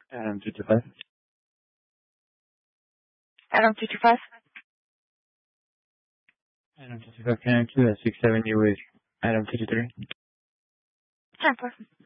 Adam 225. Adam 225. Adam 225 connect to 670 with Adam 223. 10-4.